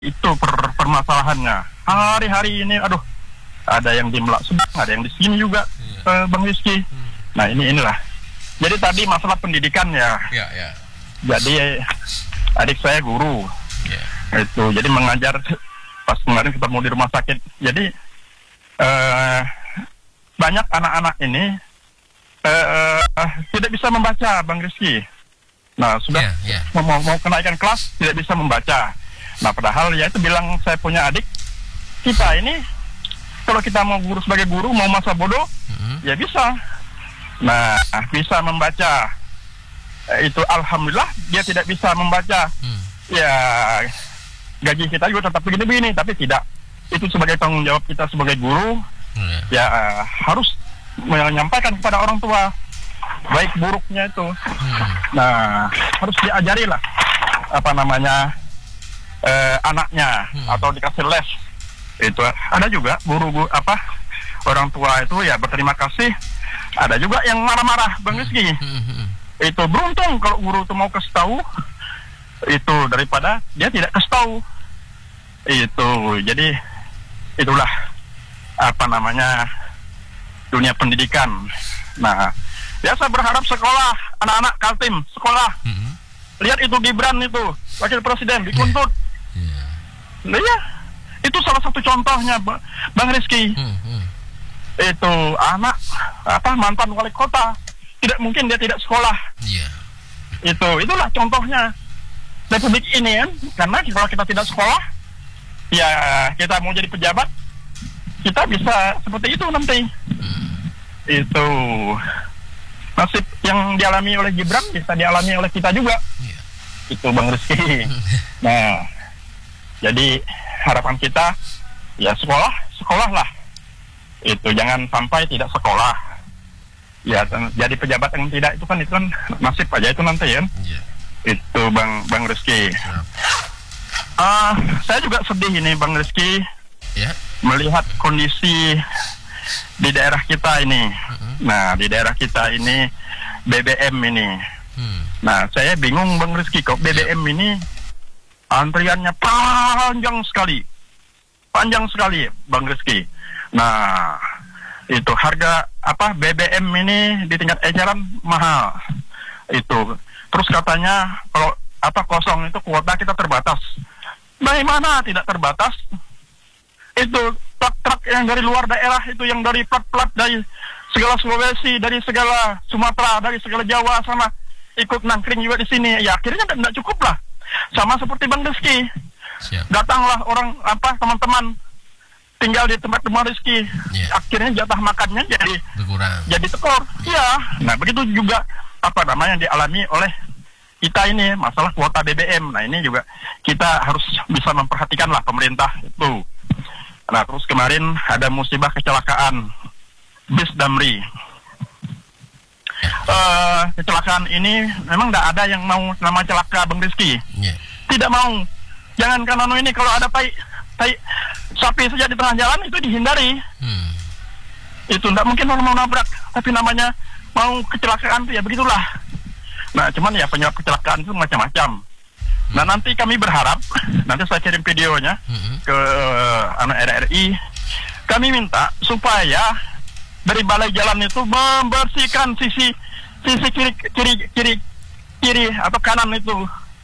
Itu permasalahannya. Hari-hari ini, aduh, ada yang di Melak Subang, ada yang di sini juga, Bang Rizky. Nah inilah. Jadi tadi masalah pendidikan ya. Jadi adik saya guru. Itu jadi mengajar pas kemarin ketemu di rumah sakit. Jadi banyak anak-anak ini tidak bisa membaca, Bang Rizky. Nah sudah mau kenaikan kelas tidak bisa membaca. Nah padahal ya itu bilang saya punya adik, kita ini kalau kita mau guru sebagai guru mau masa bodoh ya bisa. Nah bisa membaca itu alhamdulillah. Dia tidak bisa membaca ya gaji kita juga tetap begini-begini, tapi tidak, itu sebagai tanggung jawab kita sebagai guru ya harus menyampaikan kepada orang tua baik buruknya itu. Nah harus diajari lah apa namanya anaknya atau dikasih les. Itu ada juga guru orang tua itu ya berterima kasih. Ada juga yang marah-marah, Bang Rizky. Itu beruntung kalau guru itu mau kasih tahu itu daripada dia tidak kasih tahu. Itu jadi itulah apa namanya dunia pendidikan. Nah ya saya berharap sekolah, anak-anak Kaltim sekolah lihat itu Gibran itu wakil presiden dituntut. Nah ya itu salah satu contohnya, Bang Rizky. Itu anak mantan wali kota, tidak mungkin dia tidak sekolah. Itulah contohnya republik ini kan. Karena kalau kita tidak sekolah ya kita mau jadi pejabat kita bisa seperti itu nanti. Itu nasib yang dialami oleh Gibran bisa dialami oleh kita juga. Itu Bang Rizky. Nah jadi harapan kita ya sekolah lah. Itu jangan sampai tidak sekolah. Ya jadi pejabat yang tidak itu kan nasib aja itu nanti ya. Itu Bang Rizky. Saya juga sedih ini Bang Rizky melihat kondisi di daerah kita ini. Nah di daerah kita ini BBM ini. Nah saya bingung Bang Rizky, kok BBM ini antriannya panjang sekali Bang Rizky. Nah itu harga BBM ini di tingkat eceran mahal. Itu terus katanya kalau kosong itu kuota kita terbatas. Bagaimana tidak terbatas? Itu truk-truk yang dari luar daerah itu, yang dari plat-plat dari segala Sulawesi, dari segala Sumatera, dari segala Jawa sama ikut nangkring juga di sini. Ya akhirnya tidak cukup lah. Sama seperti Bang Rizky. Datanglah orang teman-teman tinggal di tempat Bang Rizky. Akhirnya jatah makannya jadi berkurang, jadi tekor. Nah begitu juga yang dialami oleh kita ini masalah kuota BBM. Nah ini juga kita harus bisa memperhatikan lah pemerintah itu. Nah terus kemarin ada musibah kecelakaan bis Damri. Kecelakaan ini memang tidak ada yang mau nama celaka Bang Rizky. Tidak mau. Jangan karena ini kalau ada tai sapi saja di tengah jalan itu dihindari. Itu tidak mungkin orang mau nabrak, tapi namanya mau kecelakaan itu ya begitulah. Nah cuman ya penyebab kecelakaan itu macam-macam. Nah nanti kami berharap, nanti saya kirim videonya ke RRI. Kami minta supaya dari balai jalan itu membersihkan sisi kiri atau kanan itu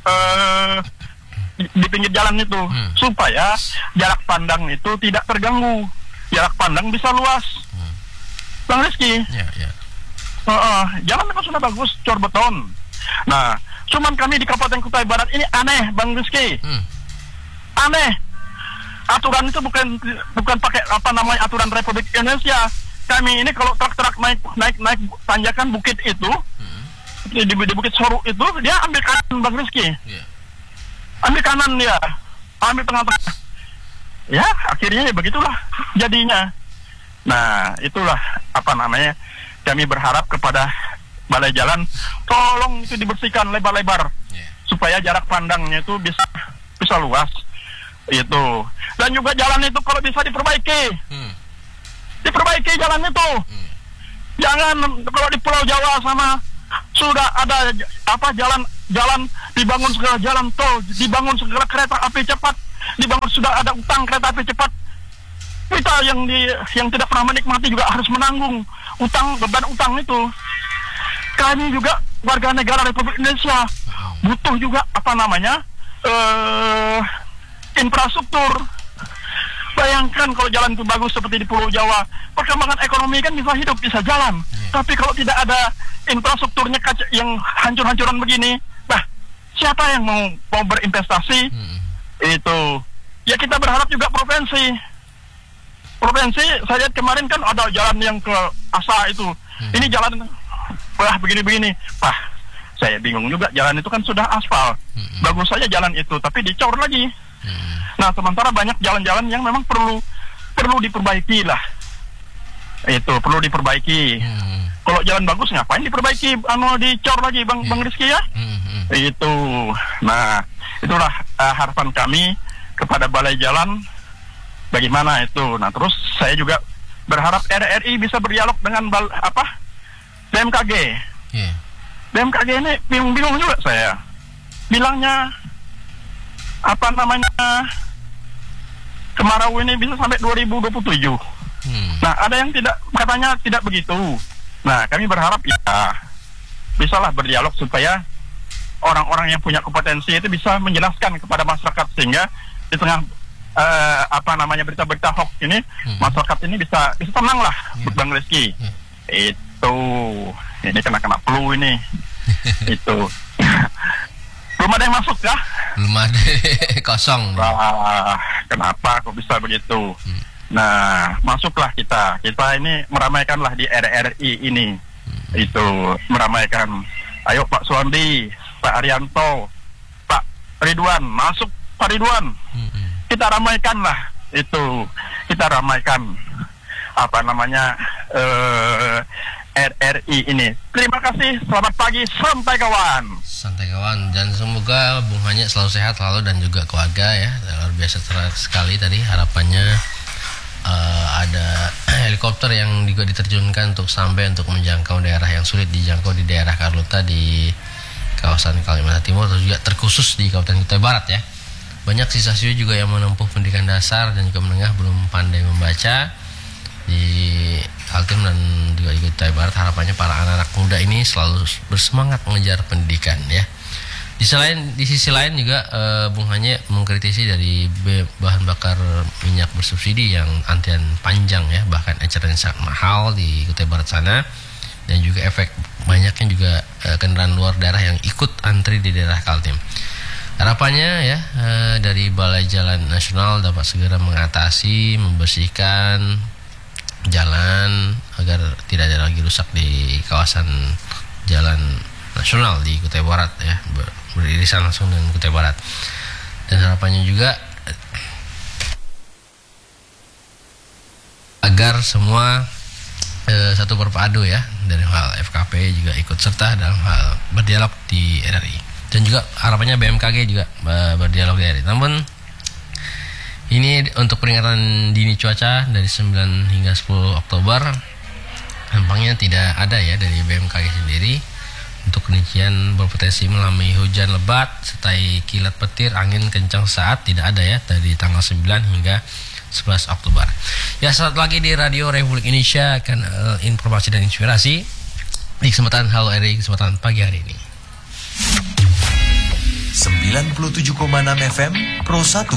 di pinggir jalan itu, supaya jarak pandang itu tidak terganggu, jarak pandang bisa luas. Bang Rizky, jalan memang sudah bagus, cor beton. Nah, cuman kami di Kabupaten Kutai Barat ini aneh, Bang Rizky. Aneh. Aturan itu bukan pakai aturan Republik Indonesia. Kami ini kalau truk naik tanjakan bukit itu, di Bukit Soru itu, dia ambil kanan, Bang Rizky. Ambil kanan dia, ambil tengah-tengah. Ya, akhirnya ya begitulah jadinya. Nah, itulah kami berharap kepada balai jalan, tolong itu dibersihkan lebar-lebar supaya jarak pandangnya itu bisa luas. Itu. Dan juga jalan itu kalau bisa diperbaiki. Diperbaiki jalan itu. Jangan kalau di Pulau Jawa sama sudah ada jalan dibangun segala jalan tol, dibangun segala kereta api cepat, dibangun sudah ada utang kereta api cepat. Kita yang tidak pernah menikmati juga harus menanggung beban utang itu. Kami juga warga negara Republik Indonesia butuh juga infrastruktur. Bayangkan kalau jalan itu bagus seperti di Pulau Jawa, perkembangan ekonomi kan bisa hidup, bisa jalan. Tapi kalau tidak ada infrastrukturnya yang hancur-hancuran begini, nah siapa yang mau berinvestasi? Itu ya kita berharap juga provinsi, saya lihat kemarin kan ada jalan yang ke Asa itu, ini jalan begini-begini, saya bingung juga, jalan itu kan sudah aspal, bagus saja jalan itu, tapi dicor lagi. Nah sementara banyak jalan-jalan yang memang perlu diperbaiki lah, itu perlu diperbaiki. Kalau jalan bagus ngapain diperbaiki, dicor lagi, Bang Rizky ya? Itu, nah itulah harapan kami kepada Balai Jalan. Bagaimana itu? Nah terus saya juga berharap RRI bisa berdialog dengan BMKG. BMKG ini bingung juga saya. Bilangnya kemarau ini bisa sampai 2027. Nah ada yang katanya tidak begitu. Nah kami berharap ya bisalah berdialog supaya orang-orang yang punya kompetensi itu bisa menjelaskan kepada masyarakat, sehingga di tengah berita-berita hoax ini masyarakat ini bisa tenang lah, Bang Rizky. Itu ini kena flu ini. Itu belum ada yang masuk ya? Belum ada, kosong. Kenapa kok bisa begitu? Nah masuklah kita ini meramaikanlah di RRI ini. Itu meramaikan. Ayo Pak Suwandi, Pak Arianto, Pak Ridwan, masuk Pak Ridwan. Kita ramaikan lah itu, kita ramaikan RRI ini. Terima kasih, selamat pagi, santai kawan. Santai kawan, dan semoga Bung Hanya selalu sehat selalu dan juga keluarga ya. Luar biasa sekali tadi harapannya. Ada helikopter yang juga diterjunkan untuk menjangkau daerah yang sulit dijangkau di daerah Karluta di kawasan Kalimantan Timur, atau juga terkhusus di Kabupaten Kutai Barat ya. Banyak siswa-siswi juga yang menempuh pendidikan dasar dan juga menengah belum pandai membaca di Kaltim dan juga di Kutai Barat. Harapannya para anak-anak muda ini selalu bersemangat mengejar pendidikan ya. Di sisi lain juga Bung Hanya mengkritisi dari bahan bakar minyak bersubsidi yang antrian panjang ya, bahkan eceran sangat mahal di Kutai Barat sana, dan juga efek banyaknya juga kendaraan luar daerah yang ikut antri di daerah Kaltim. Harapannya ya dari Balai Jalan Nasional dapat segera mengatasi, membersihkan jalan agar tidak ada lagi rusak di kawasan jalan nasional di Kutai Barat ya, beririsan langsung dengan Kutai Barat. Dan harapannya juga agar semua satu berpadu ya, dari hal FKP juga ikut serta dalam hal berdialog di RRI, dan juga harapannya BMKG juga berdialog di RRI. Namun ini untuk peringatan dini cuaca dari 9 hingga 10 Oktober nampaknya tidak ada ya dari BMKG sendiri. Untuk rincian berpotensi mengalami hujan lebat sertai kilat petir, angin kencang saat tidak ada ya dari tanggal 9 hingga 11 Oktober. Ya, saat lagi di Radio Republik Indonesia akan informasi dan inspirasi di kesempatan Halo RRI, kesempatan pagi hari ini. 97,6 FM Pro 1